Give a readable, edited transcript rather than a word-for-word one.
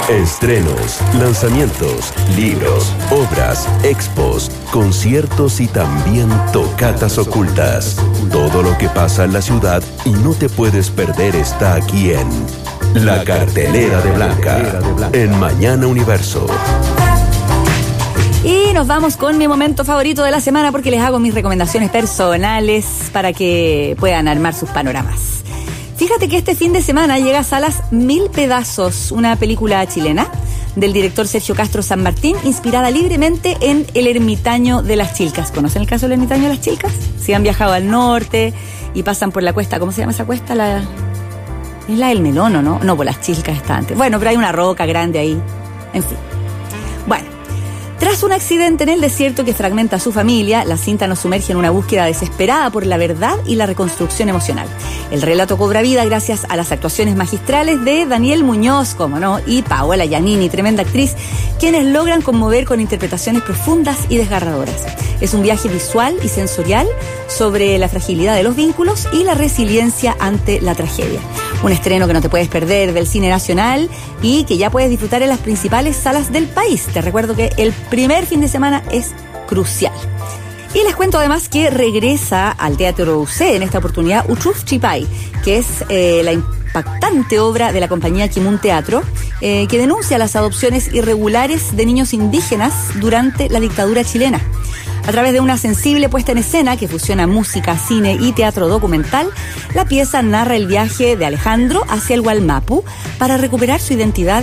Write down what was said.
Estrenos, lanzamientos, libros, obras, expos, conciertos y también tocatas ocultas. Todo lo que pasa en la ciudad y no te puedes perder está aquí en La Cartelera de Blanca, en Mañana Universo. Y nos vamos con mi momento favorito de la semana porque les hago mis recomendaciones personales para que puedan armar sus panoramas. Fíjate que este fin de semana llega a salas Mil Pedazos, una película chilena del director Sergio Castro San Martín, inspirada libremente en El Ermitaño de las Chilcas. ¿Conocen el caso del Ermitaño de las Chilcas? Si han viajado al norte y pasan por la cuesta, ¿cómo se llama esa cuesta? Es la del Melón, ¿no? No, por las Chilcas está antes. Bueno, pero hay una roca grande ahí. En fin. Bueno. Tras un accidente en el desierto que fragmenta a su familia, la cinta nos sumerge en una búsqueda desesperada por la verdad y la reconstrucción emocional. El relato cobra vida gracias a las actuaciones magistrales de Daniel Muñoz, como no, y Paola Giannini, tremenda actriz, quienes logran conmover con interpretaciones profundas y desgarradoras. Es un viaje visual y sensorial sobre la fragilidad de los vínculos y la resiliencia ante la tragedia. Un estreno que no te puedes perder del cine nacional y que ya puedes disfrutar en las principales salas del país. Te recuerdo que el primer fin de semana es crucial. Y les cuento además que regresa al Teatro UC en esta oportunidad Utruf Chipai, que es la impactante obra de la compañía Kimun Teatro, que denuncia las adopciones irregulares de niños indígenas durante la dictadura chilena. A través de una sensible puesta en escena que fusiona música, cine y teatro documental, la pieza narra el viaje de Alejandro hacia el Wallmapu para recuperar su identidad